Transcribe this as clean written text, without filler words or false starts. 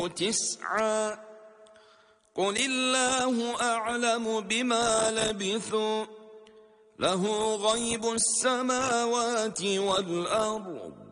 9 قل الله أعلم بما لبثوا له غيب السماوات والأرض